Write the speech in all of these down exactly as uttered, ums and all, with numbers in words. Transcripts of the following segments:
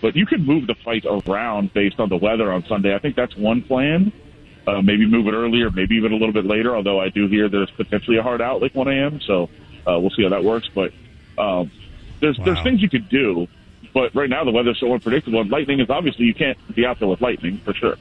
But you could move the fight around based on the weather on Sunday. I think that's one plan. Uh, maybe move it earlier, maybe even a little bit later, although I do hear there's potentially a hard out like one a.m., so uh, we'll see how that works. But um, there's wow. there's things you could do, but right now the weather's so unpredictable, and lightning is obviously you can't be out there with lightning, for sure.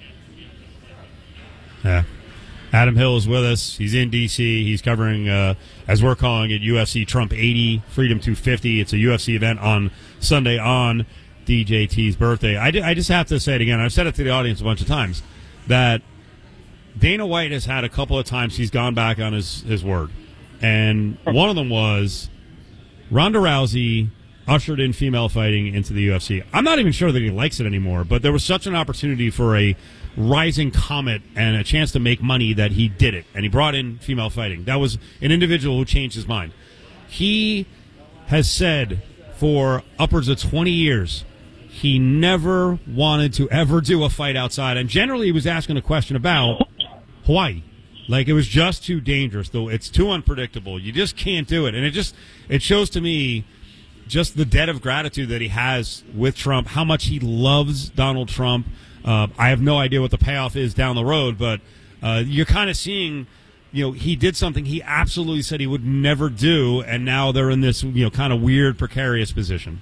Yeah. Adam Hill is with us. He's in D C. He's covering, uh, as we're calling it, U F C Trump eighty, Freedom two fifty. It's a U F C event on Sunday on D J T's birthday. I, I just have to say it again. I've said it to the audience a bunch of times, that Dana White has had a couple of times he's gone back on his, his word. And one of them was Ronda Rousey ushered in female fighting into the U F C. I'm not even sure that he likes it anymore, but there was such an opportunity for a rising comet and a chance to make money that he did it. And he brought in female fighting. That was an individual who changed his mind. He has said for upwards of twenty years he never wanted to ever do a fight outside. And generally he was asking a question about Hawaii. Like, it was just too dangerous, though. It's too unpredictable. You just can't do it. And it just, it shows to me just the debt of gratitude that he has with Trump, how much he loves Donald Trump. Uh, I have no idea what the payoff is down the road, but uh, you're kind of seeing, you know, he did something he absolutely said he would never do, and now they're in this, you know, kind of weird, precarious position.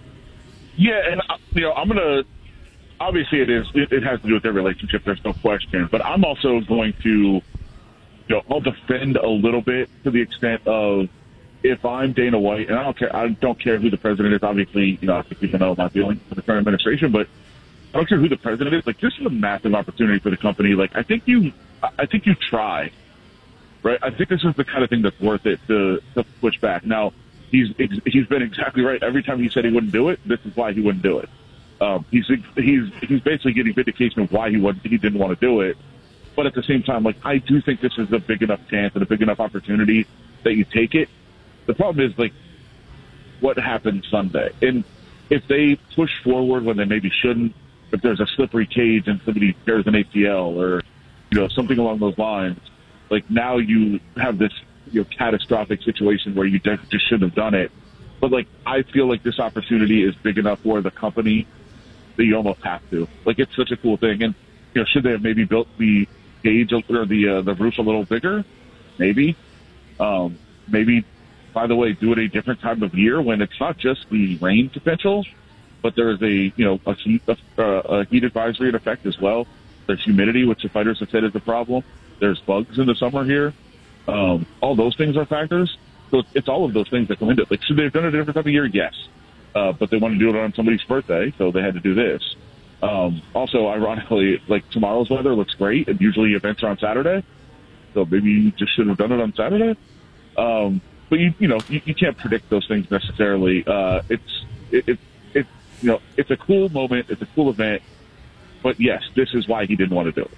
Yeah, and, you know, I'm going to, obviously it is, it, it has to do with their relationship, there's no question, but I'm also going to, you know, I'll defend a little bit to the extent of, if I'm Dana White, and I don't care, I don't care who the president is, obviously, you know, I think people know my feelings for the current administration, but I don't care who the president is, like, this is a massive opportunity for the company. Like, I think you, I think you try, right? I think this is the kind of thing that's worth it to, to push back. Now, he's, he's been exactly right. Every time he said he wouldn't do it, this is why he wouldn't do it. Um, he's, he's, he's basically getting vindication of why he wasn't, he didn't want to do it. But at the same time, like, I do think this is a big enough chance and a big enough opportunity that you take it. The problem is, like, what happened Sunday? And if they push forward when they maybe shouldn't, if there's a slippery cage and somebody tears an A C L or, you know, something along those lines, like, now you have this, you know, catastrophic situation where you just shouldn't have done it. But, like, I feel like this opportunity is big enough for the company that you almost have to. Like, it's such a cool thing. And, you know, should they have maybe built the gauge or the uh, the roof a little bigger? Maybe. Um, maybe, by the way, do it a different time of year when it's not just the rain potential, but there is a, you know, a heat, uh, a heat advisory in effect as well. There's humidity, which the fighters have said is a problem. There's bugs in the summer here. Um, all those things are factors. So it's, it's all of those things that come into it. Like, should they have done it a different time of year? Yes. Uh, but they want to do it on somebody's birthday, so they had to do this. Um, also, ironically, like, tomorrow's weather looks great, and usually events are on Saturday. So maybe you just should have done it on Saturday. Um, but, you you know, you, you can't predict those things necessarily. Uh, it's, it, it, it, you know, it's a cool moment. It's a cool event. But, yes, this is why he didn't want to do it.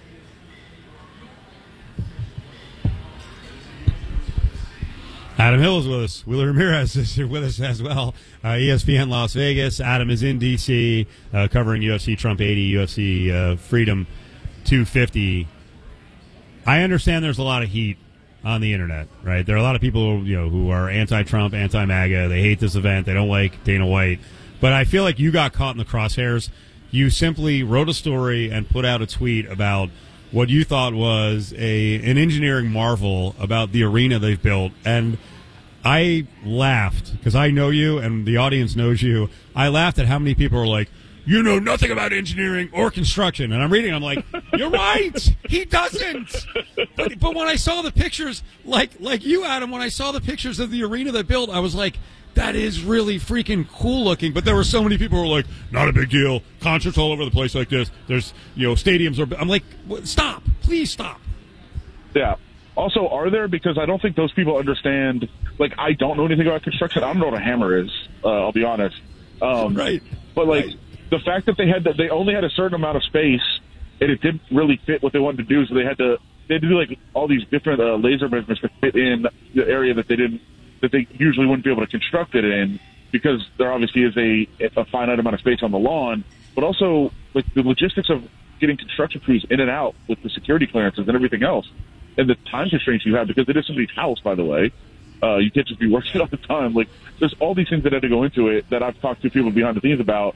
Adam Hill is with us. Wheeler Ramirez is with us as well. Uh, E S P N Las Vegas. Adam is in D C uh, covering U F C Trump eighty, U F C uh, Freedom two fifty. I understand there's a lot of heat on the internet, right? There are a lot of people, you know, who are anti-Trump, anti-MAGA. They hate this event. They don't like Dana White. But I feel like you got caught in the crosshairs. You simply wrote a story and put out a tweet about what you thought was a an engineering marvel about the arena they've built. And I laughed because I know you and the audience knows you. I laughed at how many people are like, you know nothing about engineering or construction. And I'm reading, I'm like, you're right. He doesn't. But, but when I saw the pictures, like like you, Adam, when I saw the pictures of the arena they built, I was like, that is really freaking cool looking. But there were so many people who were like, not a big deal. Concerts all over the place like this. There's, you know, stadiums are. I'm like, stop. Please stop. Yeah. Also, are there? Because I don't think those people understand. Like, I don't know anything about construction. I don't know what a hammer is. Uh, I'll be honest. Um, right. But, like, right. the fact that they had that they only had a certain amount of space and it didn't really fit what they wanted to do, so they had to they had to do like all these different uh, laser measurements to fit in the area that they didn't that they usually wouldn't be able to construct it in, because there obviously is a a finite amount of space on the lawn, but also like the logistics of getting construction crews in and out with the security clearances and everything else, and the time constraints you have, because it is somebody's house, by the way. Uh, you can't just be working all the time. Like, there's all these things that had to go into it that I've talked to people behind the scenes about.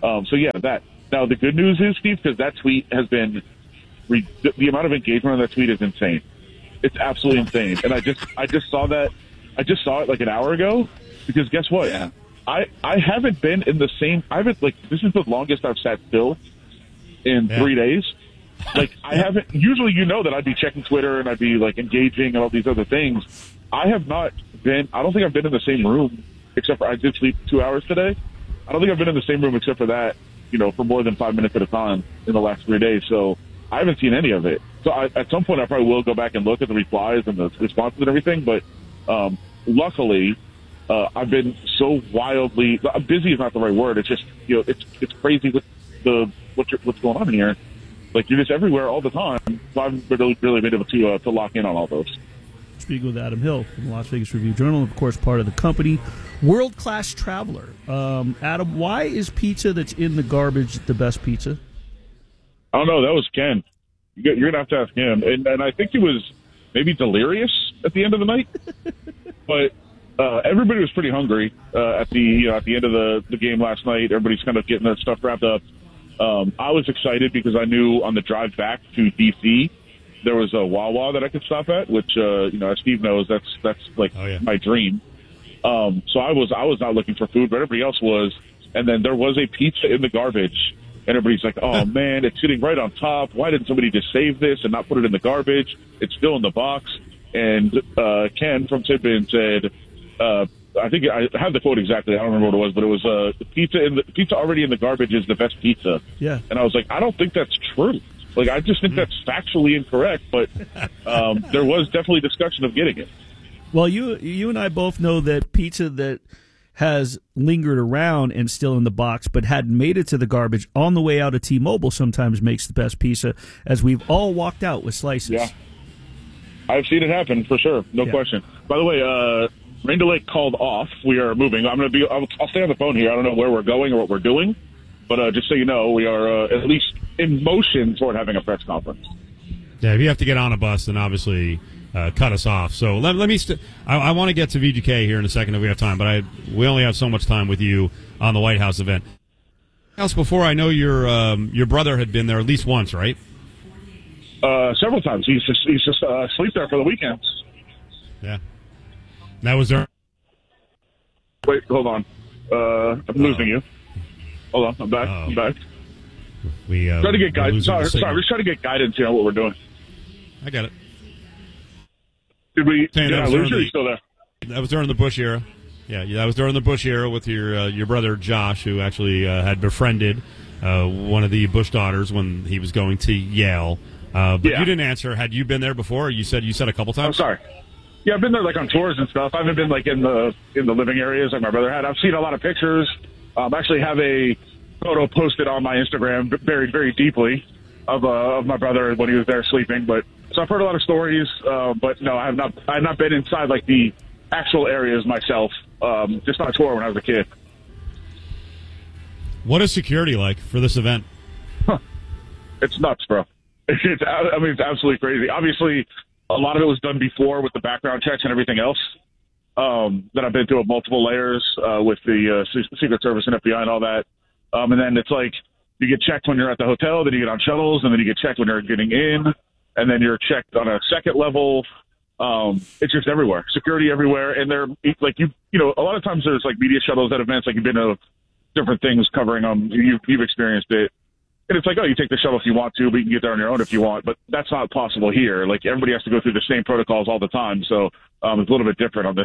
Um, so, yeah, that. Now, the good news is, Steve, because that tweet has been re- – the amount of engagement on that tweet is insane. It's absolutely insane. And I just I just saw that – I just saw it like an hour ago because guess what? Yeah. I, I haven't been in the same – I haven't – like, this is the longest I've sat still in yeah. three days. Like, I haven't – usually you know that I'd be checking Twitter and I'd be, like, engaging and all these other things. I have not been – I don't think I've been in the same room except for – I did sleep two hours today. I don't think I've been in the same room except for that, you know, for more than five minutes at a time in the last three days. So I haven't seen any of it. So I, at some point I probably will go back and look at the replies and the responses and everything. But um, luckily, uh, I've been so wildly – busy is not the right word. It's just, you know, it's it's crazy with the what you're, what's going on here. Like, you're just everywhere all the time. So I've really, really been able to uh, to lock in on all those. Speaking with Adam Hill from the Las Vegas Review-Journal, of course, part of the company. World-class traveler. Um, Adam, why is pizza that's in the garbage the best pizza? I don't know. That was Ken. You're going to have to ask him. And, and I think he was maybe delirious at the end of the night. But uh, everybody was pretty hungry uh, at the you know, at the end of the, the game last night. Everybody's kind of getting their stuff wrapped up. Um, I was excited because I knew on the drive back to D C there was a Wawa that I could stop at, which uh, you know, as Steve knows, that's that's like oh, yeah. my dream. Um, so I was I was not looking for food, but everybody else was. And then there was a pizza in the garbage, and everybody's like, "Oh man, it's sitting right on top. Why didn't somebody just save this and not put it in the garbage? It's still in the box." And uh, Ken from Tidbin said, uh, "I think I have the quote exactly. I don't remember what it was, but it was uh, the pizza in the pizza already in the garbage is the best pizza." Yeah. And I was like, "I don't think that's true. Like, I just think that's factually incorrect." But um, there was definitely discussion of getting it. Well, you you and I both know that pizza that has lingered around and still in the box but hadn't made it to the garbage on the way out of T-Mobile sometimes makes the best pizza, as we've all walked out with slices. Yeah. I've seen it happen, for sure. No yeah. question. By the way, uh, Rain to Lake called off. We are moving. I'm going to be, I'll, I'll stay on the phone here. I don't know where we're going or what we're doing, but uh, just so you know, we are uh, at least in motion toward having a press conference. Yeah, if you have to get on a bus, then obviously uh, cut us off. So let, let me. St- I, I want to get to V G K here in a second if we have time, but I we only have so much time with you on the White House event. Else before, I know your um, your brother had been there at least once, right? Uh, several times. He's just he's just uh, sleep there for the weekends. Yeah, that was there. Wait, hold on. Uh, I'm Uh-oh. losing you. Hold on, I'm back. Uh-oh. I'm back. We uh, try to get guidance. losing the Sorry, sorry, signal. we're just trying to get guidance here on what we're doing. I got it. Did we? Saying Did that I was lose you? Or during are the- you still there? That was during the Bush era. Yeah, yeah, that was during the Bush era with your uh, your brother Josh, who actually uh, had befriended uh, one of the Bush daughters when he was going to Yale. Uh, but Yeah. you didn't answer. Had you been there before? You said you said a couple I'm times. sorry. Yeah, I've been there like on tours and stuff. I haven't been like in the in the living areas like my brother had. I've seen a lot of pictures. Um, I actually have a photo posted on my Instagram, b- buried very deeply, of uh, of my brother when he was there sleeping. But so I've heard a lot of stories, uh, but no, I have not. I have not been inside like the actual areas myself. Um, just on a tour when I was a kid. What is security like for this event? Huh. It's nuts, bro. It's, I mean, it's absolutely crazy. Obviously, a lot of it was done before with the background checks and everything else. Um, that I've been through multiple layers uh, with the uh, Secret Service and F B I and all that. Um, and then it's like you get checked when you're at the hotel, then you get on shuttles, and then you get checked when you're getting in, and then you're checked on a second level. Um, it's just everywhere, security everywhere, and they're like you. You know, a lot of times there's like media shuttles at events, like you've been to different things covering them. You've, you've experienced it. And it's like, oh, you take the shuttle if you want to, but you can get there on your own if you want. But that's not possible here. Like, everybody has to go through the same protocols all the time. So um, it's a little bit different on this.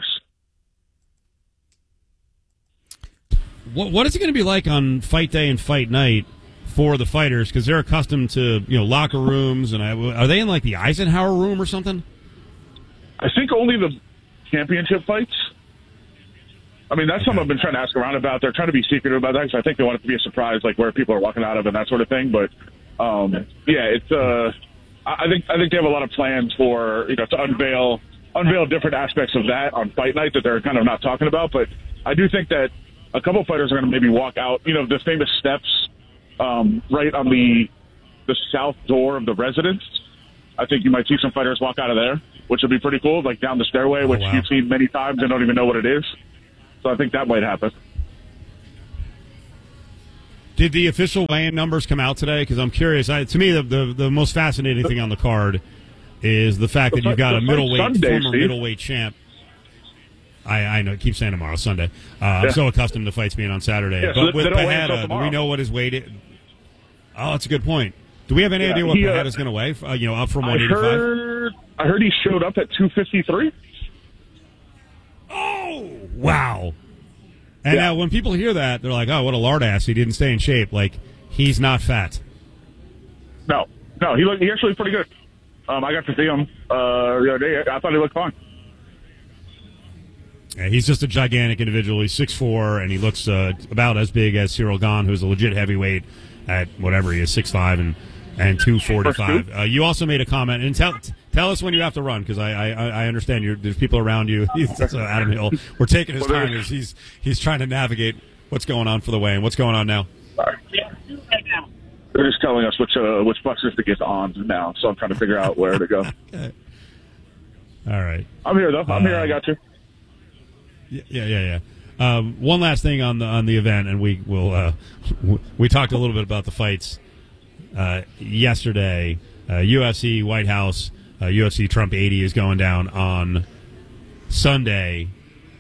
What What is it going to be like on fight day and fight night for the fighters? Because they're accustomed to, you know, locker rooms. And I, are they in, like, the Eisenhower room or something? I think only the championship fights. I mean, that's Okay. something I've been trying to ask around about. They're trying to be secretive about that because I think they want it to be a surprise, like where people are walking out of and that sort of thing. But, um, yeah, it's uh, I I think I think they have a lot of plans for, you know, to unveil unveil different aspects of that on fight night that they're kind of not talking about. But I do think that a couple of fighters are going to maybe walk out, you know, the famous steps um, right on the the south door of the residence. I think you might see some fighters walk out of there, which would be pretty cool, like down the stairway, which Oh, wow. you've seen many times and don't even know what it is. So I think that might happen. Did the official weigh-in numbers come out today? Because I'm curious. I, to me, the, the the most fascinating thing on the card is the fact that you've got a middleweight, Sunday, former Steve. middleweight champ. I, I know. Keep saying tomorrow, Sunday. Uh, I'm Yeah. so accustomed to fights being on Saturday. Yeah, so but they with don't weigh until Pereira, do we tomorrow. know what his weight is? Oh, that's a good point. Do we have any Yeah, idea what he, uh, Pereira's going to weigh? Uh, you know, up from I one eighty-five? heard, I heard he showed up at two fifty-three. Oh, wow. And Yeah. now when people hear that, they're like, oh, what a lard ass. He didn't stay in shape. Like, he's not fat. No, no, he looked. He actually looked pretty good. Um, I got to see him uh, the other day. I thought he looked fine. Yeah, he's just a gigantic individual. He's six foot four, and he looks uh, about as big as Cyril Gahn, who's a legit heavyweight at whatever he is, six five and, and two forty-five. Uh, you also made a comment, and tell tell us when you have to run, because I, I, I understand you're, there's people around you. That's uh, Adam Hill. We're taking his time as he's, he's trying to navigate what's going on for the weigh-in. What's going on now? Sorry. They're just telling us which uh, which buses to get on now, so I'm trying to figure out where to go. Okay. All right. I'm here, though. I'm Uh, here. I got you. Yeah, yeah, yeah. yeah. Um, one last thing on the on the event, and we will uh, we talked a little bit about the fights uh, yesterday. Uh, U F C White House, uh, U F C Trump eighty is going down on Sunday.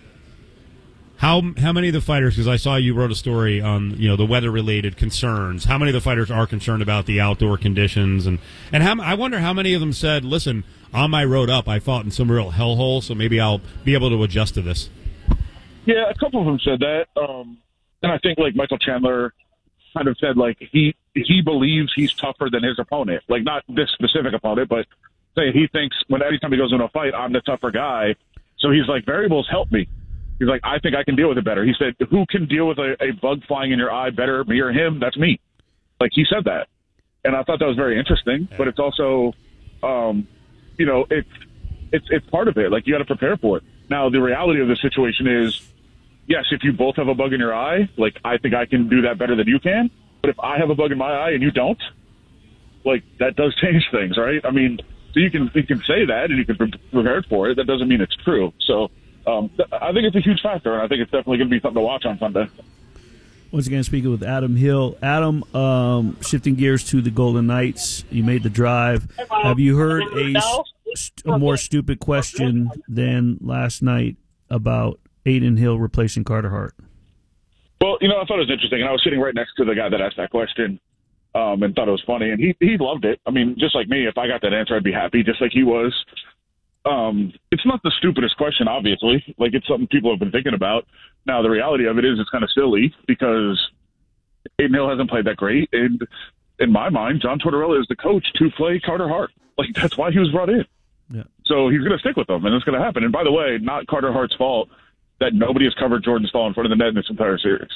How how many of the fighters? Because I saw you wrote a story on you know the weather related concerns. How many of the fighters are concerned about the outdoor conditions, and and how, I wonder how many of them said, "Listen, on my road up, I fought in some real hellhole, so maybe I'll be able to adjust to this." Yeah, a couple of them said that, um, and I think like Michael Chandler kind of said like he he believes he's tougher than his opponent, like not this specific opponent, but say he thinks when anytime he goes into a fight, I'm the tougher guy. So he's like, variables help me. He's like, I think I can deal with it better. He said, who can deal with a, a bug flying in your eye better, me or him? That's me. Like, he said that. And I thought that was very interesting, but it's also, um, you know, it's, it's, it's part of it. Like, you got to prepare for it. Now, the reality of the situation is, yes, if you both have a bug in your eye, like, I think I can do that better than you can. But if I have a bug in my eye and you don't, like, that does change things, right? I mean, so you can, you can say that and you can be prepared for it. That doesn't mean it's true. So, Um, I think it's a huge factor, and I think it's definitely going to be something to watch on Sunday. Once again, speaking with Adam Hill. Adam, um, shifting gears to the Golden Knights, you made the drive. Have you heard a, st- a more stupid question than last night about Aiden Hill replacing Carter Hart? Well, you know, I thought it was interesting, and I was sitting right next to the guy that asked that question um, and thought it was funny, and he, he loved it. I mean, just like me, if I got that answer, I'd be happy, just like he was. Um, it's not the stupidest question, obviously. Like, it's something people have been thinking about. Now, the reality of it is it's kind of silly because Aiden Hill hasn't played that great. And in my mind, John Tortorella is the coach to play Carter Hart. Like, that's why he was brought in. Yeah. So he's going to stick with them, and it's going to happen. And by the way, not Carter Hart's fault that nobody has covered Jordan Staal in front of the net in this entire series.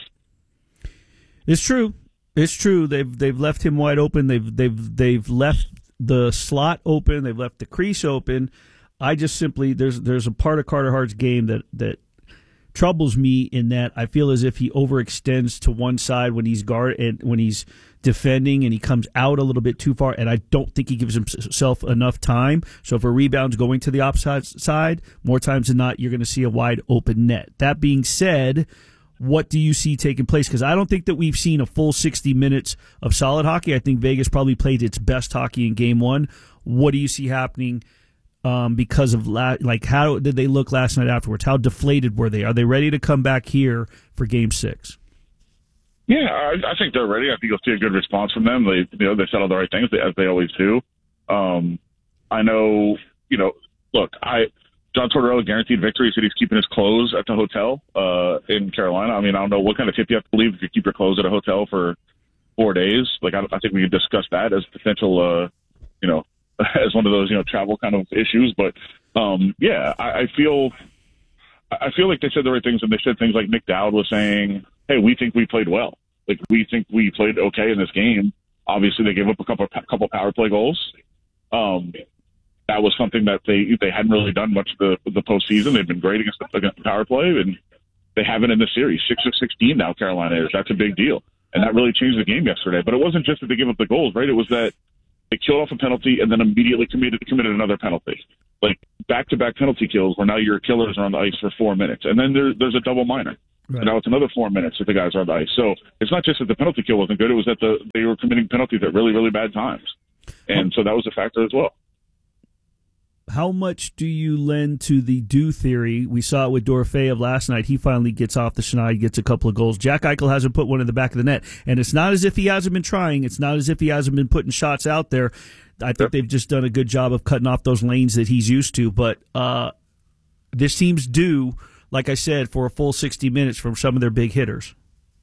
It's true. It's true. They've they've left him wide open. They've they've they've left the slot open. They've left the crease open. I just simply there's there's a part of Carter Hart's game that that troubles me in that I feel as if he overextends to one side when he's guard and when he's defending, and he comes out a little bit too far, and I don't think he gives himself enough time. So if a rebound's going to the opposite side, more times than not, you're going to see a wide open net. That being said, what do you see taking place? Because I don't think that we've seen a full sixty minutes of solid hockey. I think Vegas probably played its best hockey in game one. What do you see happening um, because of, la- like, how did they look last night afterwards? How deflated were they? Are they ready to come back here for game six? Yeah, I, I think they're ready. I think you'll see a good response from them. They, you know, they said all the right things, as they always do. Um, I know, you know, look, I John Tortorella guaranteed victory. He said he's keeping his clothes at the hotel uh, in Carolina. I mean, I don't know what kind of tip you have to leave if you keep your clothes at a hotel for four days. Like, I, I think we could discuss that as potential, uh, you know, as one of those, you know, travel kind of issues. But um, yeah, I, I feel, I feel like they said the right things, and they said things like Nick Dowd was saying, "Hey, we think we played well. Like, we think we played okay in this game." Obviously, they gave up a couple couple power play goals. Um, that was something that they they hadn't really done much the the postseason. They've been great against the, against the power play, and they haven't in the series. Six of sixteen now, Carolina is. That's a big deal, and that really changed the game yesterday. But it wasn't just that they gave up the goals, right? It was that they killed off a penalty and then immediately committed committed another penalty. Like, back to back penalty kills, where now your killers are on the ice for four minutes, and then there, there's a double minor. Right. Now it's another four minutes if the guys are on the ice. So it's not just that the penalty kill wasn't good; it was that the they were committing penalties at really, really bad times, and so that was a factor as well. How much do you lend to the do theory? We saw it with Dorofeyev last night. He finally gets off the schneid, gets a couple of goals. Jack Eichel hasn't put one in the back of the net, and it's not as if he hasn't been trying. It's not as if he hasn't been putting shots out there. I think yep. they've just done a good job of cutting off those lanes that he's used to. But uh, this seems due, like I said, for a full sixty minutes from some of their big hitters.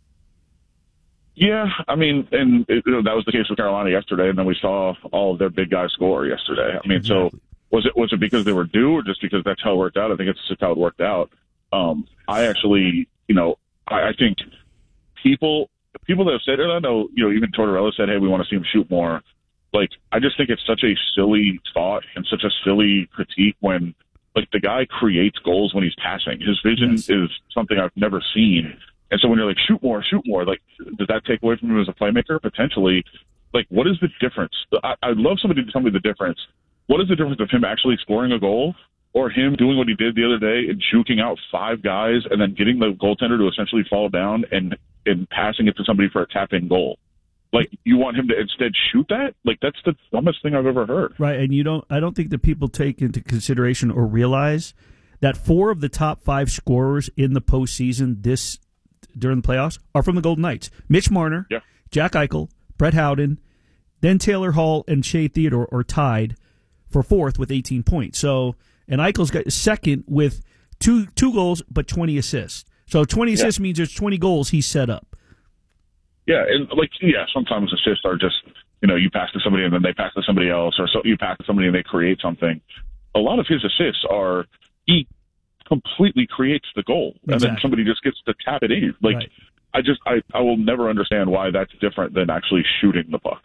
Yeah, I mean, and it, you know, that was the case with Carolina yesterday, and then we saw all of their big guys score yesterday. I mean, exactly. so was it was it because they were due, or just because that's how it worked out? I think it's just how it worked out. Um, I actually, you know, I, I think people people that have said, and I know, you know, even Tortorella said, hey, we want to see him shoot more. Like, I just think it's such a silly thought and such a silly critique when, like, the guy creates goals when he's passing. His vision yes. is something I've never seen. And so when you're like, shoot more, shoot more, like, does that take away from him as a playmaker? Potentially. Like, what is the difference? I, I'd love somebody to tell me the difference. What is the difference of him actually scoring a goal or him doing what he did the other day and juking out five guys and then getting the goaltender to essentially fall down and, and passing it to somebody for a tap-in goal? Like, you want him to instead shoot that? Like, that's the dumbest thing I've ever heard. Right, and you don't. I don't think that people take into consideration or realize that four of the top five scorers in the postseason this during the playoffs are from the Golden Knights. Mitch Marner, yeah. Jack Eichel, Brett Howden, then Taylor Hall and Shea Theodore are tied for fourth with eighteen points. So, and Eichel's got second with two two goals but twenty assists. So twenty assists yeah. means there's twenty goals he's set up. Yeah, and like, yeah, sometimes assists are just, you know, you pass to somebody and then they pass to somebody else, or so you pass to somebody and they create something. A lot of his assists are he completely creates the goal, exactly. and then somebody just gets to tap it in. Like, right. I just, I, I will never understand why that's different than actually shooting the puck.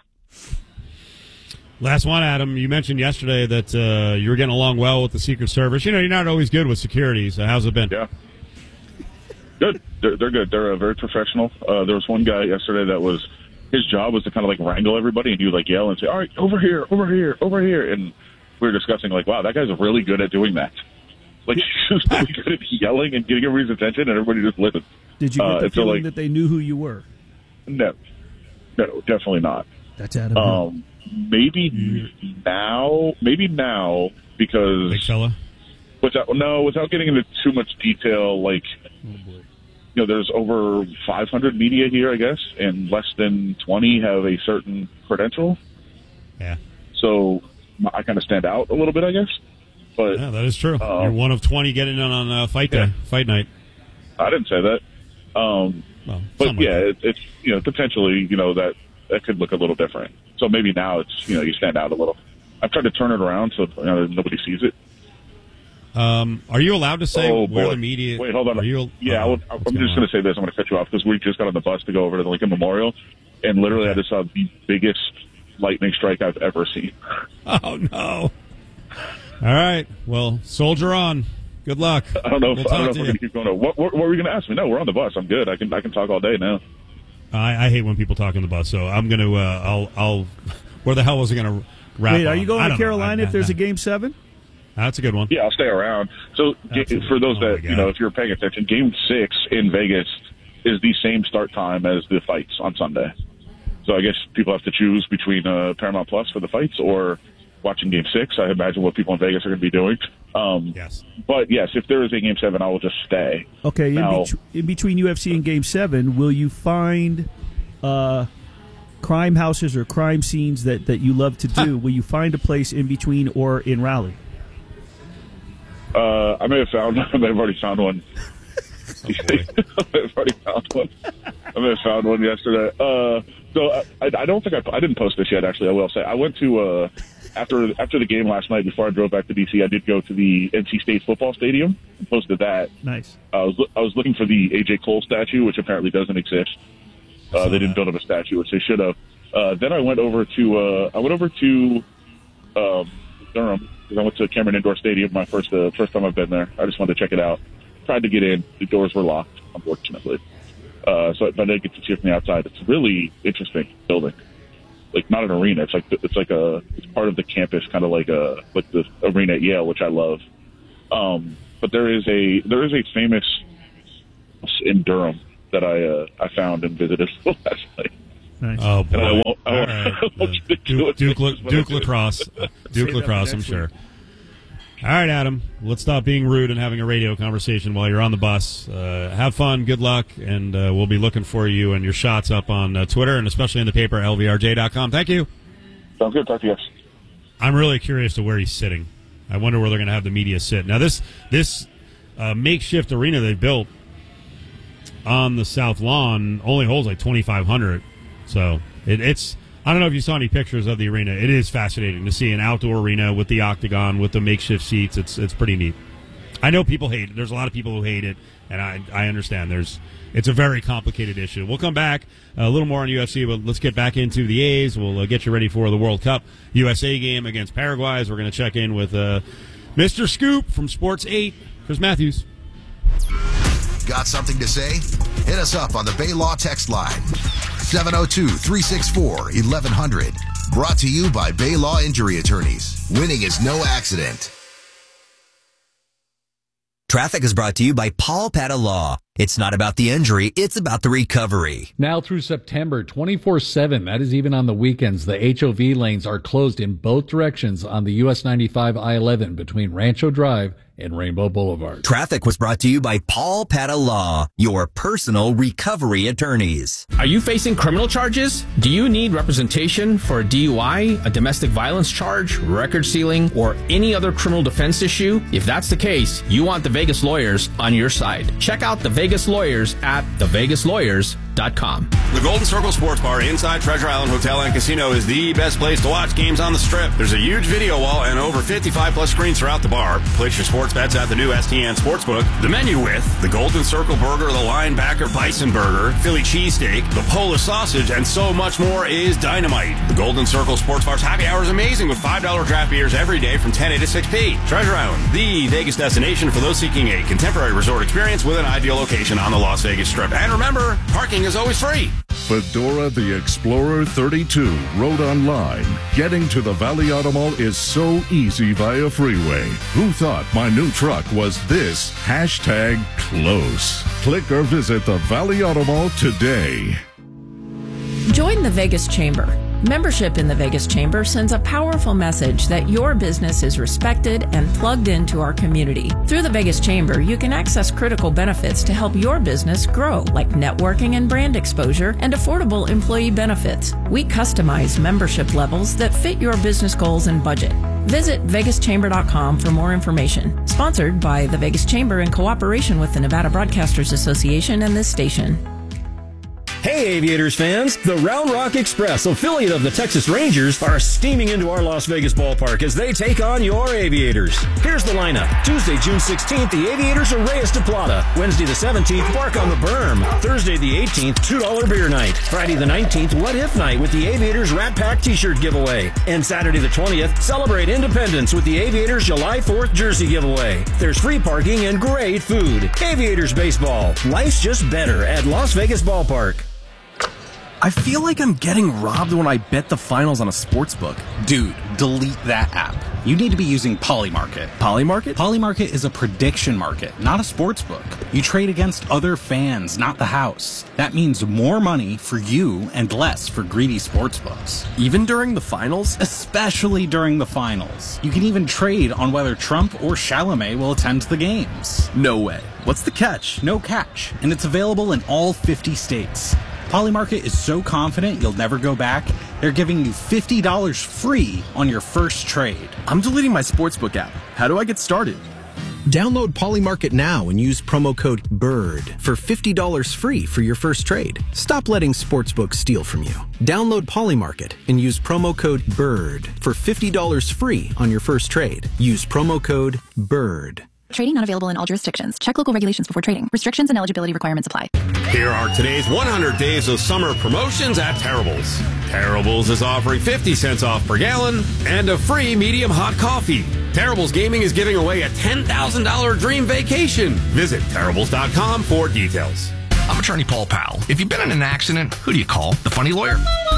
Last one, Adam. You mentioned yesterday that uh, you were getting along well with the Secret Service. You know, you're not always good with security, so how's it been? Yeah. Good. They're, they're good. They're uh, very professional. Uh, there was one guy yesterday that was, his job was to kind of like wrangle everybody, and he would like yell and say, all right, over here, over here, over here. And we were discussing like, wow, that guy's really good at doing that. Like, he's really good at yelling and getting everybody's attention, and everybody just listens. Did you get the uh, feeling so, like, that they knew who you were? No. No, definitely not. That's Adam. Um, maybe mm. now, maybe now, because... Big fella? Without, no, without getting into too much detail, like... Oh, boy. You know, there's over five hundred media here, I guess, and less than twenty have a certain credential. Yeah. So I kind of stand out a little bit, I guess. But yeah, that is true. Uh, You're one of twenty getting in on uh, fight yeah. day, fight night. I didn't say that. Um, well, but yeah, like it, it's you know potentially you know that that could look a little different. So maybe now it's you know you stand out a little. I've tried to turn it around so you know, nobody sees it. Um, are you allowed to say oh, where boy. the media? Wait, hold on. Are you, yeah, uh, I I'm just going to say this. I'm going to cut you off because we just got on the bus to go over to the Lincoln Memorial, and literally I just saw the biggest lightning strike I've ever seen. Oh no! All right, well, soldier on. Good luck. I don't know. If, we'll I don't know if we're going to keep going. What, what, what were you going to ask me? No, we're on the bus. I'm good. I can I can talk all day now. I, I hate when people talk on the bus, so I'm going to. Uh, I'll. I'll. Where the hell was I going to wrap? Wait, are on? you going to Carolina I, if there's a game seven? That's a good one. Yeah, I'll stay around. So Absolutely. for those oh that, you know, if you're paying attention, Game six in Vegas is the same start time as the fights on Sunday. So I guess people have to choose between uh, Paramount Plus for the fights or watching Game six. I imagine what people in Vegas are going to be doing. Um, yes. But, yes, if there is a Game seven, I will just stay. Okay, now, in, be- in between U F C and Game seven, will you find uh, crime houses or crime scenes that, that you love to do? Will you find a place in between or in Raleigh? Uh, I may have found. I may have already found one. Oh, I may have already found one. I may have found one yesterday. Uh, so I, I don't think I, I didn't post this yet. Actually, I will say I went to uh, after after the game last night. Before I drove back to D C, I did go to the N C State football stadium and posted that. Nice. I was I was looking for the A J Cole statue, which apparently doesn't exist. Uh, they didn't build up a statue, which they should have. Uh, then I went over to uh, I went over to um, Durham. I went to Cameron Indoor Stadium, my first uh, first time I've been there. I just wanted to check it out. Tried to get in. The doors were locked, unfortunately. Uh, so I didn't get to cheer from the outside. It's a really interesting building. Like, not an arena. It's like it's like a it's part of the campus, kind of like a like the arena at Yale, which I love. Um, but there is a there is a famous in Durham that I uh, I found and visited last night. Nice. Oh boy! And I won't, I won't, right. I won't uh, Duke, Duke, La, Duke Lacrosse, Duke Lacrosse. I'm sure. All right, Adam. Let's stop being rude and having a radio conversation while you're on the bus. Uh, have fun, good luck, and uh, we'll be looking for you and your shots up on uh, Twitter and especially in the paper L V R J dot com. Thank you. Sounds good. Talk to you guys. I'm really curious to where he's sitting. I wonder where they're going to have the media sit. Now, this this uh, makeshift arena they built on the South Lawn only holds like twenty-five hundred. So it, it's, I don't know if you saw any pictures of the arena. It is fascinating to see an outdoor arena with the octagon, with the makeshift seats. It's it's pretty neat. I know people hate it. There's a lot of people who hate it, and I, I understand. There's It's a very complicated issue. We'll come back a little more on U F C, but let's get back into the A's. We'll uh, get you ready for the World Cup U S A game against Paraguay. As we're going to check in with uh, Mister Scoop from Sports eight, Chris Matthews. Got something to say? Hit us up on the Bay Law text line. seven oh two, three six four, eleven hundred. Brought to you by Bay Law Injury Attorneys. Winning is no accident. Traffic is brought to you by Paul Pata Law. It's not about the injury, it's about the recovery. Now through September, twenty-four seven, that is even on the weekends, the H O V lanes are closed in both directions on the U S ninety-five I eleven between Rancho Drive and Rainbow Boulevard. Traffic was brought to you by Paul Pata Law, your personal recovery attorneys. Are you facing criminal charges? Do you need representation for a D U I, a domestic violence charge, record sealing, or any other criminal defense issue? If that's the case, you want the Vegas Lawyers on your side. Check out the Vegas Lawyers at the vegas lawyers dot com. The Golden Circle Sports Bar inside Treasure Island Hotel and Casino is the best place to watch games on the Strip. There's a huge video wall and over fifty-five plus screens throughout the bar. Place your sports bets at the new S T N Sportsbook. The menu with the Golden Circle Burger, the Linebacker Bison Burger, Philly Cheesesteak, the Polish Sausage, and so much more is dynamite. The Golden Circle Sports Bar's happy hour is amazing with five dollar draft beers every day from ten a to six p. Treasure Island, the Vegas destination for those seeking a contemporary resort experience with an ideal location on the Las Vegas Strip. And remember, parking is always free. Fedora the Explorer thirty-two wrote online, getting to the Valley Auto Mall is so easy via freeway. Who thought my new truck was this hashtag close? Click or visit the Valley Auto Mall today. Join the Vegas Chamber. Membership in the Vegas Chamber sends a powerful message that your business is respected and plugged into our community. Through the Vegas Chamber, you can access critical benefits to help your business grow, like networking and brand exposure and affordable employee benefits. We customize membership levels that fit your business goals and budget. Visit vegas chamber dot com for more information. Sponsored by the Vegas Chamber in cooperation with the Nevada Broadcasters Association and this station. Hey, Aviators fans! The Round Rock Express, affiliate of the Texas Rangers, are steaming into our Las Vegas ballpark as they take on your Aviators. Here's the lineup. Tuesday, June sixteenth, the Aviators are Reyes de Plata. Wednesday the seventeenth, Bark on the Berm. Thursday the eighteenth, two dollar beer night. Friday the nineteenth, What If night with the Aviators Rat Pack t-shirt giveaway. And Saturday the twentieth, celebrate independence with the Aviators July fourth jersey giveaway. There's free parking and great food. Aviators baseball. Life's just better at Las Vegas Ballpark. I feel like I'm getting robbed when I bet the finals on a sportsbook. Dude, delete that app. You need to be using Polymarket. Polymarket? Polymarket is a prediction market, not a sportsbook. You trade against other fans, not the house. That means more money for you and less for greedy sportsbooks. Even during the finals? Especially during the finals. You can even trade on whether Trump or Chalamet will attend the games. No way. What's the catch? No catch. And it's available in all fifty states. Polymarket is so confident you'll never go back, they're giving you fifty dollars free on your first trade. I'm deleting my sportsbook app. How do I get started? Download Polymarket now and use promo code BIRD for fifty dollars free for your first trade. Stop letting sportsbooks steal from you. Download Polymarket and use promo code BIRD for fifty dollars free on your first trade. Use promo code BIRD. Trading not available in all jurisdictions. Check local regulations before trading. Restrictions and eligibility requirements apply. Here are today's one hundred days of summer promotions at Terrible's. Terrible's is offering fifty cents off per gallon and a free medium hot coffee. Terrible's Gaming is giving away a ten thousand dollars dream vacation. Visit terribles dot com for details. I'm attorney Paul Powell. If you've been in an accident, who do you call? The funny lawyer? The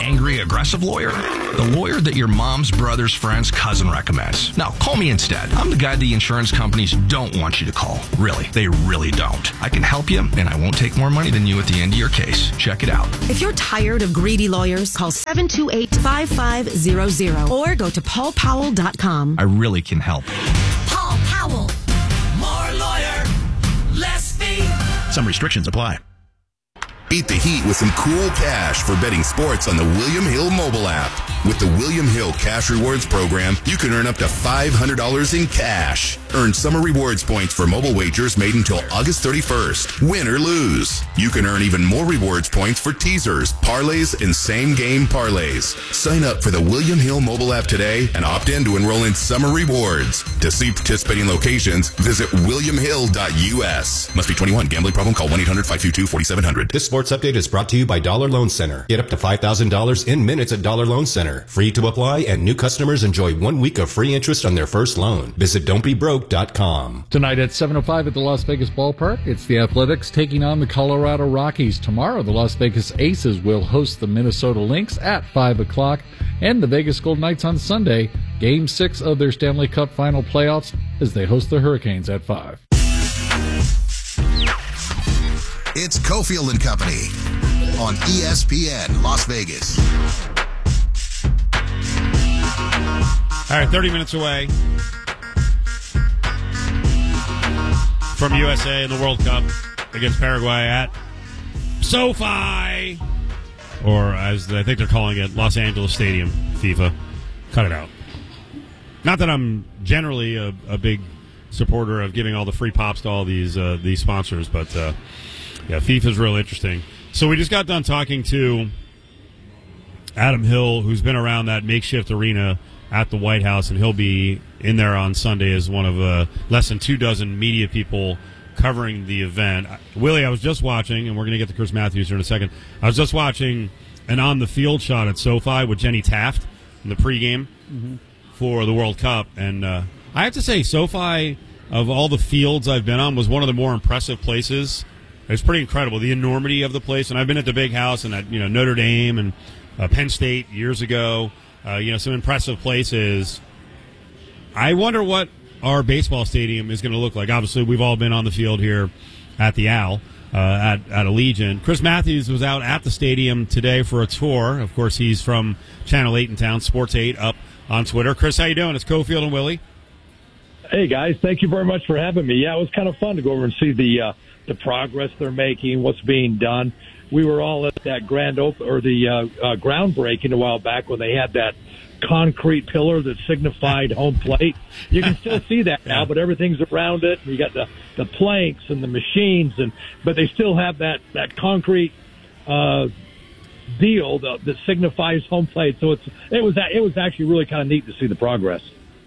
angry, aggressive lawyer? The lawyer that your mom's brother's friend's cousin recommends. Now, call me instead. I'm the guy the insurance companies don't want you to call. Really, they really don't. I can help you, and I won't take more money than you at the end of your case. Check it out. If you're tired of greedy lawyers, call seven two eight, five five zero zero or go to paul powell dot com. I really can help. Paul Powell. More lawyer, less fee. Some restrictions apply. Beat the heat with some cool cash for betting sports on the William Hill mobile app. With the William Hill Cash Rewards program, you can earn up to five hundred dollars in cash. Earn summer rewards points for mobile wagers made until August thirty-first. Win or lose. You can earn even more rewards points for teasers, parlays, and same-game parlays. Sign up for the William Hill mobile app today and opt in to enroll in summer rewards. To see participating locations, visit william hill dot u s. Must be twenty-one. Gambling problem? Call one eight hundred five two two four seven zero zero. This sports update is brought to you by Dollar Loan Center. Get up to five thousand dollars in minutes at Dollar Loan Center. Free to apply, and new customers enjoy one week of free interest on their first loan. Visit don't be broke dot com. Tonight at seven oh five at the Las Vegas Ballpark, it's the Athletics taking on the Colorado Rockies. Tomorrow, the Las Vegas Aces will host the Minnesota Lynx at five o'clock, and the Vegas Golden Knights on Sunday, Game six of their Stanley Cup final playoffs, as they host the Hurricanes at five. It's Cofield and Company on E S P N Las Vegas. All right, thirty minutes away from U S A in the World Cup against Paraguay at SoFi, or as I think they're calling it, Los Angeles Stadium, FIFA. Cut it out. Not that I'm generally a, a big supporter of giving all the free pops to all these uh, these sponsors, but uh, yeah, FIFA's real interesting. So we just got done talking to Adam Hill, who's been around that makeshift arena at the White House, and he'll be in there on Sunday as one of uh, less than two dozen media people covering the event. Willie, I was just watching, and we're going to get to Chris Matthews here in a second. I was just watching an on-the-field shot at SoFi with Jenny Taft in the pregame mm-hmm. for the World Cup, and uh, I have to say, SoFi, of all the fields I've been on, was one of the more impressive places. It's pretty incredible, the enormity of the place, and I've been at the Big House and at you know Notre Dame and uh, Penn State years ago. Uh, you know, some impressive places. I wonder what our baseball stadium is going to look like. Obviously, we've all been on the field here at the Owl, uh, at, at Allegiant. Chris Matthews was out at the stadium today for a tour. Of course, he's from Channel eight in town, Sports eight, up on Twitter. Chris, how you doing? It's Cofield and Willie. Hey, guys. Thank you very much for having me. Yeah, it was kind of fun to go over and see the uh, the progress they're making, what's being done. We were all at that grand open or the uh, uh, groundbreaking a while back when they had that concrete pillar that signified home plate. You can still see that now, but everything's around it. You got the, the planks and the machines, and but they still have that that concrete uh, deal that, that signifies home plate. So it's it was it was actually really kind of neat to see the progress.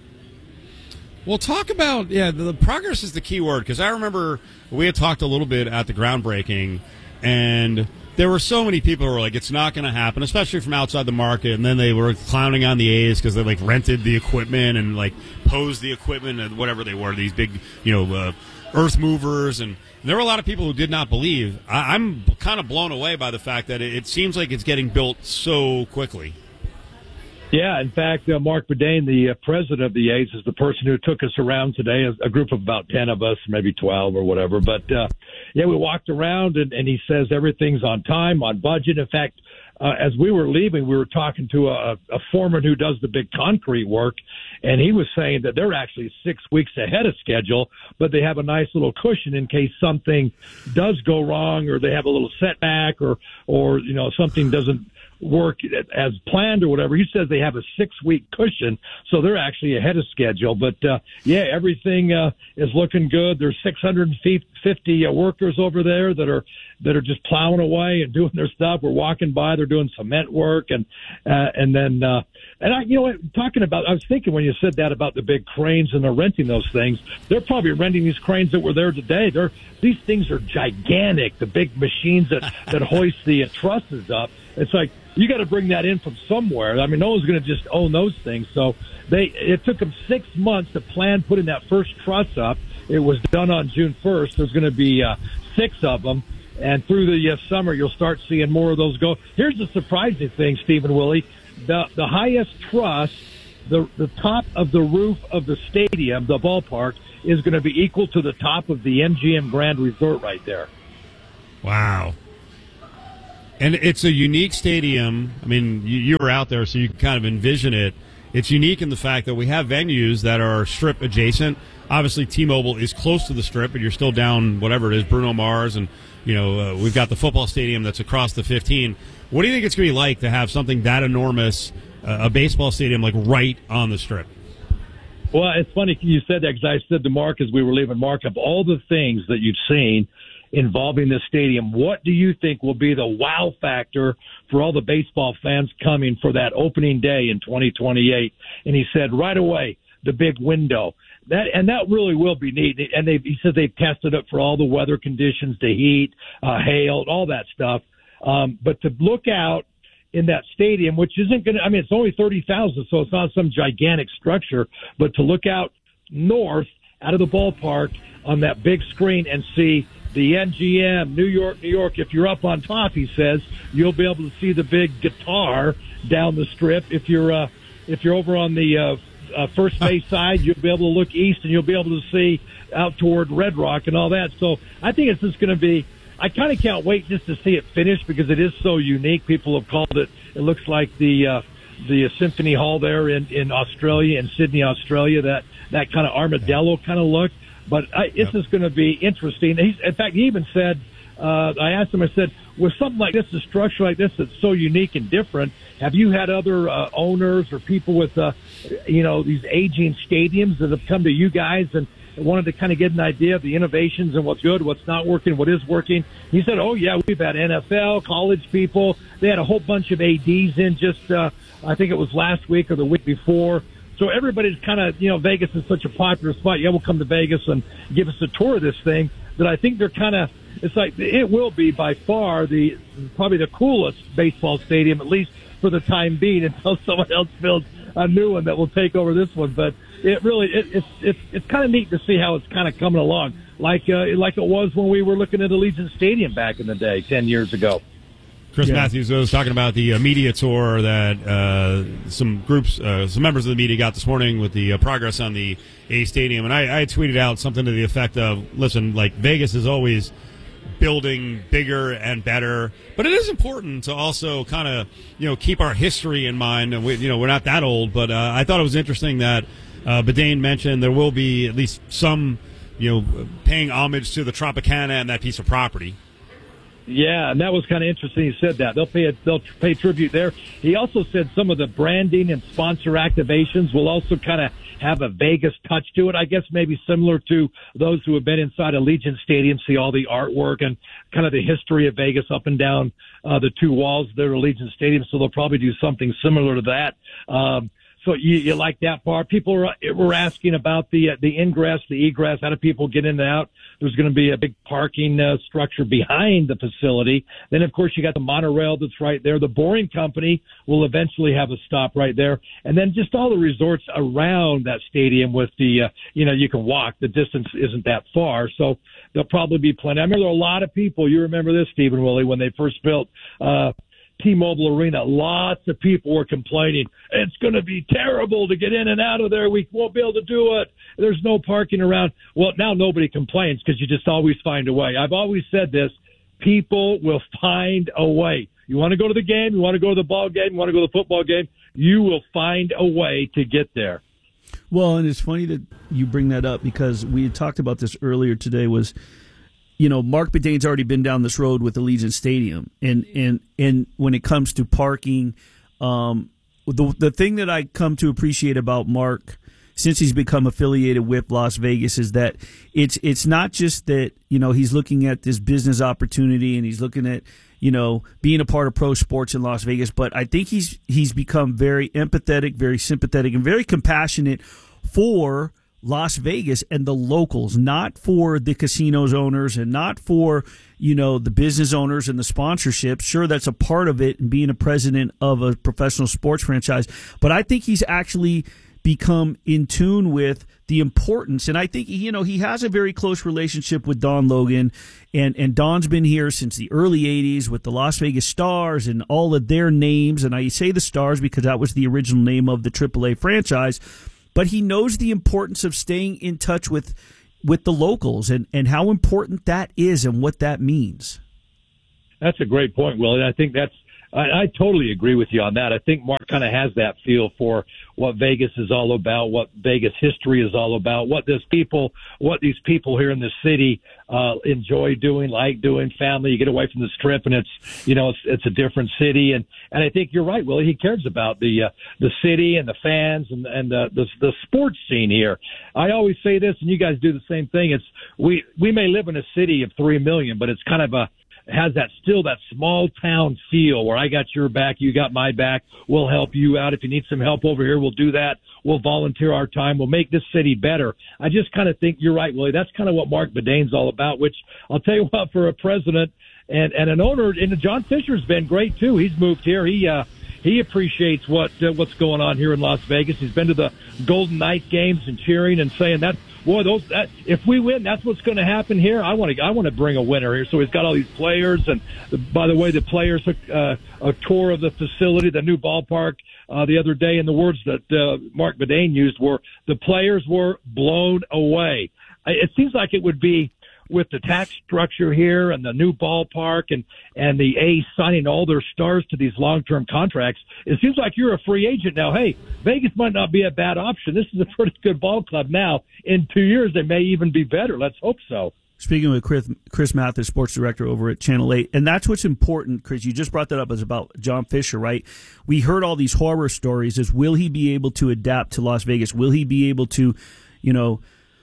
Well, talk about, yeah, the, the progress is the key word, because I remember we had talked a little bit at the groundbreaking, and there were so many people who were like, it's not going to happen, especially from outside the market, and then they were clowning on the A's because they, like, rented the equipment and, like, posed the equipment and whatever they were, these big, you know, uh, earth movers, and there were a lot of people who did not believe. I, I'm kind of blown away by the fact that it, it seems like it's getting built so quickly. Yeah, in fact, uh, Mark Bedane, the uh, president of the A's, is the person who took us around today, a, a group of about ten of us, maybe twelve or whatever. But, uh, yeah, we walked around, and, and he says everything's on time, on budget. In fact, uh, as we were leaving, we were talking to a, a foreman who does the big concrete work, and he was saying that they're actually six weeks ahead of schedule, but they have a nice little cushion in case something does go wrong or they have a little setback or, or you know, something doesn't work as planned or whatever. He says they have a six-week cushion, so they're actually ahead of schedule. But, uh, yeah, everything uh, is looking good. There's six hundred fifty uh, workers over there that are that are just plowing away and doing their stuff. We're walking by. They're doing cement work. And uh, and then, uh, and I, you know what, talking about, I was thinking when you said that about the big cranes and they're renting those things, they're probably renting these cranes that were there today. They're, these things are gigantic, the big machines that, that hoist the uh, trusses up. It's like, you got to bring that in from somewhere. I mean, no one's going to just own those things. So they, it took them six months to plan putting that first truss up. It was done on June first. There's going to be uh, six of them. And through the uh, summer, you'll start seeing more of those go. Here's the surprising thing, Stephen Willie. The, the highest truss, the, the top of the roof of the stadium, the ballpark, is going to be equal to the top of the M G M Grand Resort right there. Wow. And it's a unique stadium. I mean, you, you were out there, so you can kind of envision it. It's unique in the fact that we have venues that are Strip adjacent. Obviously, T-Mobile is close to the Strip, but you're still down, whatever it is, Bruno Mars, and you know uh, we've got the football stadium that's across the fifteen. What do you think it's going to be like to have something that enormous, uh, a baseball stadium, like right on the Strip? Well, it's funny you said that because I said to Mark as we were leaving, Mark, of all the things that you've seen involving this stadium, what do you think will be the wow factor for all the baseball fans coming for that opening day in twenty twenty-eight? And he said right away, the big window. That and that really will be neat. And they he said they've tested it for all the weather conditions, the heat, uh, hail, all that stuff. Um, but to look out in that stadium, which isn't going to, I mean, it's only thirty thousand, so it's not some gigantic structure, but to look out north out of the ballpark on that big screen and see the M G M, New York, New York. If you're up on top, he says, you'll be able to see the big guitar down the Strip. If you're uh, if you're over on the uh, uh, first base side, you'll be able to look east and you'll be able to see out toward Red Rock and all that. So I think it's just going to be, I kind of can't wait just to see it finished because it is so unique. People have called it, it looks like the uh, the Symphony Hall there in, in Australia, in Sydney, Australia, that, that kind of armadillo kind of look. But I, it's just going to be interesting. He's, in fact, he even said, uh, I asked him, I said, with something like this, a structure like this that's so unique and different, have you had other uh, owners or people with, uh, you know, these aging stadiums that have come to you guys and wanted to kind of get an idea of the innovations and what's good, what's not working, what is working? He said, oh, yeah, we've had N F L, college people. They had a whole bunch of A Ds in just, uh, I think it was last week or the week before. So everybody's kind of, you know, Vegas is such a popular spot. Yeah, we'll come to Vegas and give us a tour of this thing that I think they're kind of, it's like, it will be by far the, probably the coolest baseball stadium, at least for the time being, until someone else builds a new one that will take over this one. But it really, it, it's, it's, it's kind of neat to see how it's kind of coming along. Like, uh, like it was when we were looking at Allegiant Stadium back in the day, ten years ago. Chris Yeah. Matthews was talking about the uh, media tour that uh, some groups, uh, some members of the media got this morning with the uh, progress on the A Stadium. And I, I tweeted out something to the effect of, listen, like Vegas is always building bigger and better, but it is important to also kind of, you know, keep our history in mind. And we, you know, we're not that old, but uh, I thought it was interesting that uh, Bedane mentioned there will be at least some, you know, paying homage to the Tropicana and that piece of property. Yeah, and that was kind of interesting. He said that they'll pay a, they'll pay tribute there. He also said some of the branding and sponsor activations will also kind of have a Vegas touch to it. I guess maybe similar to those who have been inside Allegiant Stadium, see all the artwork and kind of the history of Vegas up and down uh, the two walls of their Allegiant Stadium. So they'll probably do something similar to that. Um, So you, you like that part? People were, were asking about the uh, the ingress, the egress. How do people get in and out? There's going to be a big parking uh, structure behind the facility. Then, of course, you got the monorail that's right there. The Boring Company will eventually have a stop right there. And then just all the resorts around that stadium with the, uh, you know, you can walk. The distance isn't that far. So there'll probably be plenty. I remember there were a lot of people. You remember this, Stephen Willie, when they first built uh T-Mobile Arena, lots of people were complaining, it's going to be terrible to get in and out of there. We won't be able to do it. There's no parking around. Well, now nobody complains because you just always find a way. I've always said this, people will find a way. You want to go to the game, you want to go to the ball game, you want to go to the football game, you will find a way to get there. Well, and it's funny that you bring that up because we had talked about this earlier today was, you know, Mark Bedane's already been down this road with Allegiant Stadium, and and and when it comes to parking, um, the the thing that I come to appreciate about Mark since he's become affiliated with Las Vegas is that it's it's not just that, you know, he's looking at this business opportunity and he's looking at, you know, being a part of pro sports in Las Vegas, but I think he's he's become very empathetic, very sympathetic, and very compassionate for Las Vegas and the locals, not for the casinos owners and not for, you know, the business owners and the sponsorships. Sure, that's a part of it and being a president of a professional sports franchise. But I think he's actually become in tune with the importance. And I think, you know, he has a very close relationship with Don Logan, and, and Don's been here since the early eighties with the Las Vegas Stars and all of their names. And I say the Stars because that was the original name of the triple A franchise. But he knows the importance of staying in touch with with the locals and, and how important that is and what that means. That's a great point, Willie. I think that's I, I totally agree with you on that. I think Mark kind of has that feel for what Vegas is all about, what Vegas history is all about, what this people, what these people here in the city uh, enjoy doing, like doing. Family, you get away from the Strip, and it's you know it's it's a different city, and and I think you're right, Willie. He cares about the uh, the city and the fans and and uh, the the sports scene here. I always say this, and you guys do the same thing. It's we we may live in a city of three million, but it's kind of a has that still that small town feel where I got your back, you got my back. We'll help you out. If you need some help over here, we'll do that. We'll volunteer our time. We'll make this city better. I just kind of think you're right, Willie. That's kind of what Mark Badain's all about, which I'll tell you what, for a president and, and an owner, and John Fisher's been great too. He's moved here. He, uh, He appreciates what uh, what's going on here in Las Vegas. He's been to the Golden Knights games and cheering and saying that, boy, those that, if we win, that's what's going to happen here. I want to I want to bring a winner here. So he's got all these players, and by the way, the players took uh, a tour of the facility, the new ballpark, uh, the other day. And the words that uh, Mark Badain used were, "The players were blown away." It seems like it would be, with the tax structure here and the new ballpark and, and the A's signing all their stars to these long-term contracts, it seems like you're a free agent now. Hey, Vegas might not be a bad option. This is a pretty good ball club now. In two years, they may even be better. Let's hope so. Speaking with Chris, Chris Mathis, sports director over at Channel eight, and that's what's important, Chris. You just brought that up, is about John Fisher, right? We heard all these horror stories. Is will he be able to adapt to Las Vegas? Will he be able to, you know,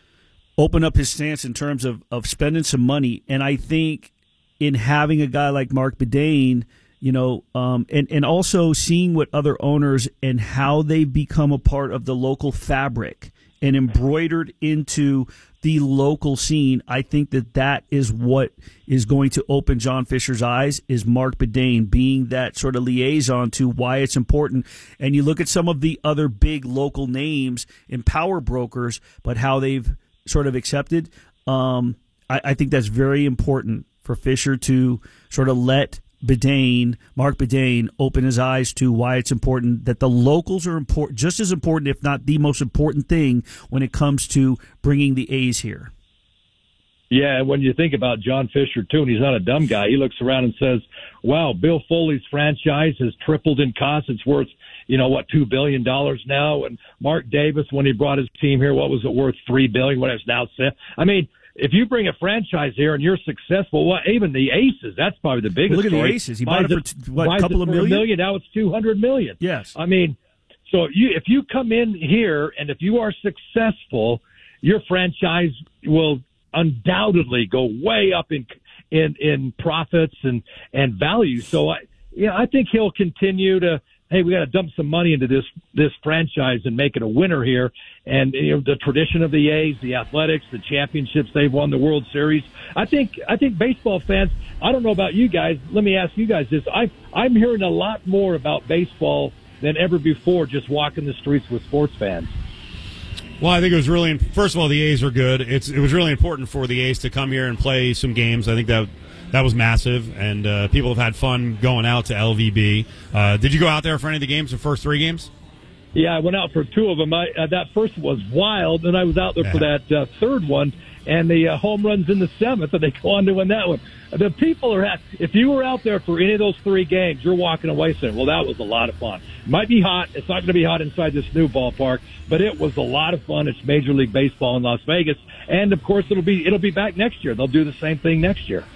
open up his stance in terms of, of spending some money? And I think in having a guy like Mark Badain, you know, um, and, and also seeing what other owners and how they become a part of the local fabric and embroidered into the local scene, I think that that is what is going to open John Fisher's eyes, is Mark Badain being that sort of liaison to why it's important. And you look at some of the other big local names and power brokers, but how they've sort of accepted. Um, I, I think that's very important for Fisher to sort of let Badain, Mark Badain, open his eyes to why it's important that the locals are important, just as important, if not the most important thing when it comes to bringing the A's here. Yeah, and when you think about John Fisher, too, and he's not a dumb guy, he looks around and says, wow, Bill Foley's franchise has tripled in cost. It's worth, you know, what, two billion dollars now? And Mark Davis, when he brought his team here, what was it worth, three billion dollars, what it's now set? I mean, if you bring a franchise here and you're successful, well, even the Aces, that's probably the biggest Look at story. the Aces. He bought it for, t- what, a couple of million? million? Now it's two hundred million dollars. Yes. I mean, so you, if you come in here and if you are successful, your franchise will undoubtedly go way up in in in profits and and value. So I yeah, I think he'll continue to, hey, we got to dump some money into this this franchise and make it a winner here. And you know, the tradition of the A's, the athletics, the championships they've won, the World Series. I think I think baseball fans, I don't know about you guys, let me ask you guys this. I I'm hearing a lot more about baseball than ever before just walking the streets with sports fans. Well, I think it was really, first of all, the A's are good. It's it was really important for the A's to come here and play some games. I think that that was massive, and uh, people have had fun going out to L V B. Uh, did you go out there for any of the games, the first three games? Yeah, I went out for two of them. I, uh, that first was wild, and I was out there yeah. for that uh, third one, and the uh, home runs in the seventh, and they go on to win that one. The people are at, if you were out there for any of those three games, you're walking away saying, well, that was a lot of fun. It might be hot. It's not going to be hot inside this new ballpark, but it was a lot of fun. It's Major League Baseball in Las Vegas, and, of course, it'll be it'll be back next year. They'll do the same thing next year.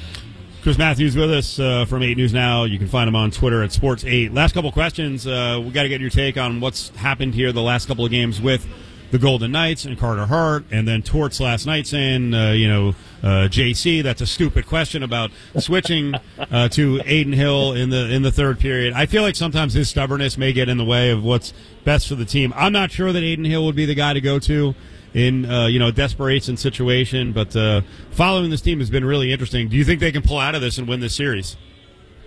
Chris Matthews with us uh, from eight News Now. You can find him on Twitter at Sports eight. Last couple questions. Uh, we got to get your take on what's happened here the last couple of games with the Golden Knights and Carter Hart, and then Torts last night saying, uh, you know, uh, J C, that's a stupid question about switching uh, to Aiden Hill in the in the third period. I feel like sometimes his stubbornness may get in the way of what's best for the team. I'm not sure that Aiden Hill would be the guy to go to in uh, you know, desperation situation, but uh, following this team has been really interesting. Do you think they can pull out of this and win this series?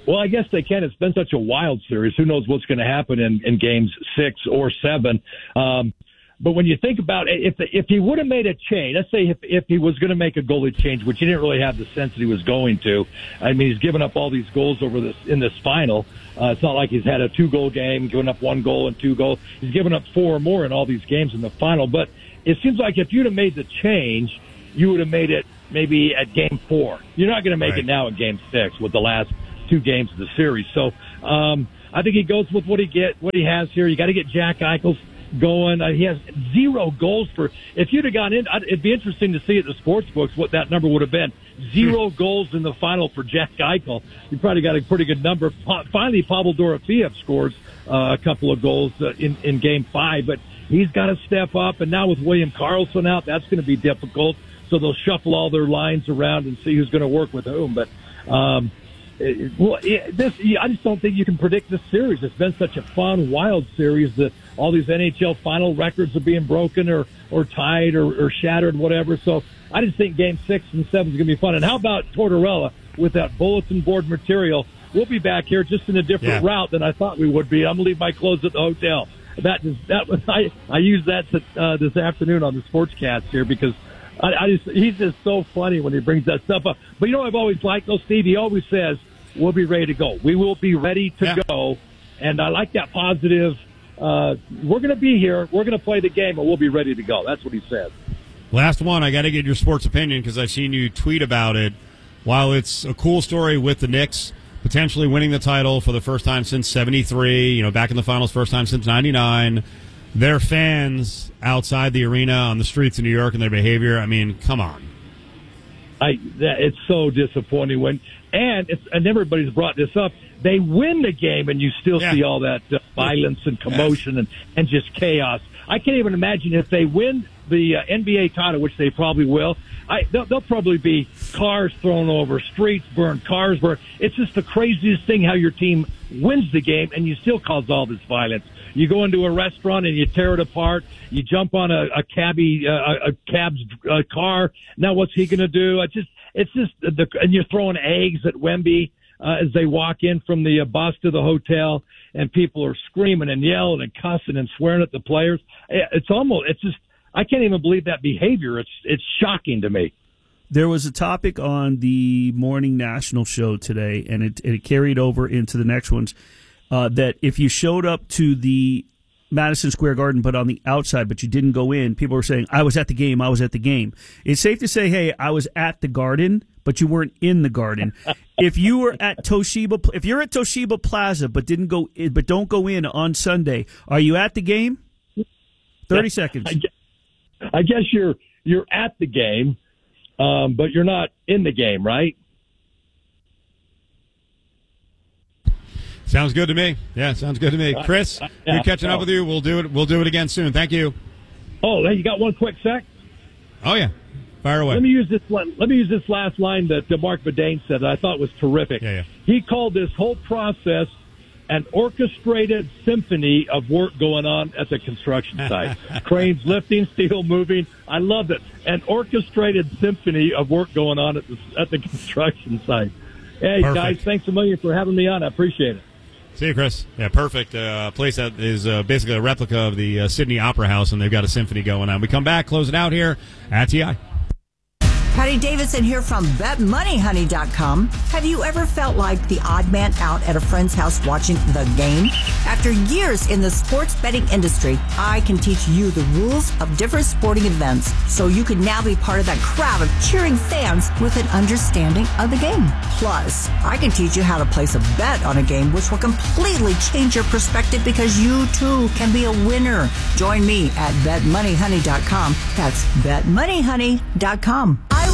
Well, I guess they can. It's been such a wild series. Who knows what's going to happen in, in games six or seven? Um, but when you think about it, if the, if he would have made a change, let's say if, if he was going to make a goalie change, which he didn't really have the sense that he was going to. I mean, he's given up all these goals over this in this final. Uh, it's not like he's had a two-goal game, given up one goal and two goals. He's given up four or more in all these games in the final. But it seems like if you'd have made the change, you would have made it maybe at game four. You're not going to make right. it now at game six with the last two games of the series. So um, I think he goes with what he get, what he has here. You got to get Jack Eichel going. Uh, he has zero goals for. If you'd have gone in, I'd, it'd be interesting to see at the sports books what that number would have been. Zero goals in the final for Jack Eichel. You probably got a pretty good number. Finally, Pavel Dorofeev scores uh, a couple of goals uh, in in game five, but he's got to step up. And now with William Karlsson out, that's going to be difficult. So they'll shuffle all their lines around and see who's going to work with whom. But um, it, well, it, this I just don't think you can predict this series. It's been such a fun, wild series that all these N H L final records are being broken or or tied or, or shattered, whatever. So I just think Game Six and Seven is going to be fun. And how about Tortorella with that bulletin board material? We'll be back here just in a different yeah. route than I thought we would be. I'm going to leave my clothes at the hotel. That is, that was I I used that uh, this afternoon on the Sportscast here because. I, I just, he's just so funny when he brings that stuff up. But you know, I've always liked though, Steve. He always says, "We'll be ready to go. We will be ready to yeah. go." And I like that positive. Uh, we're going to be here. We're going to play the game, and we'll be ready to go. That's what he says. Last one. I got to get your sports opinion because I've seen you tweet about it. While it's a cool story with the Knicks potentially winning the title for the first time since seventy-three, you know, back in the finals, first time since ninety-nine. Their fans outside the arena on the streets of New York and their behavior, I mean, come on. I that, It's so disappointing when, and it's, and everybody's brought this up, they win the game and you still yeah. see all that uh, violence and commotion yes. and, and just chaos. I can't even imagine if they win the uh, N B A title, which they probably will, I, they'll, they'll probably be cars thrown over, streets burned, cars burned. It's just the craziest thing how your team wins the game and you still cause all this violence. You go into a restaurant and you tear it apart. You jump on a, a cabbie, uh, a cab's uh, car. Now what's he going to do? It's just, it's just, the, and you're throwing eggs at Wemby uh, as they walk in from the uh, bus to the hotel, and people are screaming and yelling and cussing and swearing at the players. It's almost, it's just, I can't even believe that behavior. It's, it's shocking to me. There was a topic on the morning national show today, and it, it carried over into the next ones. Uh, that if you showed up to the Madison Square Garden but on the outside but you didn't go in, people were saying, I was at the game, I was at the game. It's safe to say, hey, I was at the Garden, but you weren't in the Garden. If you were at Toshiba, if you're at Toshiba Plaza but didn't go in, but don't go in on Sunday, are you at the game? thirty seconds. I guess, I guess you're you're at the game, um, but you're not in the game, right? Sounds good to me. Yeah, sounds good to me. Chris, yeah, good catching oh. up with you. We'll do it. We'll do it again soon. Thank you. Oh, hey, you got one quick sec? Oh yeah, fire away. Let me use this. Let me use this last line that uh, Mark Bedane said that I thought was terrific. Yeah, yeah. He called this whole process an orchestrated symphony of work going on at the construction site. Cranes lifting, steel moving. I love it. An orchestrated symphony of work going on at the at the construction site. Hey Perfect. Guys, thanks a million for having me on. I appreciate it. See you, Chris. Yeah, perfect. Uh, a place that is uh, basically a replica of the uh, Sydney Opera House, and they've got a symphony going on. We come back, close it out here at T I. Patty Davidson here from Bet Money Honey dot com. Have you ever felt like the odd man out at a friend's house watching the game? After years in the sports betting industry, I can teach you the rules of different sporting events so you can now be part of that crowd of cheering fans with an understanding of the game. Plus, I can teach you how to place a bet on a game which will completely change your perspective because you too can be a winner. Join me at Bet Money Honey dot com. That's Bet Money Honey dot com. I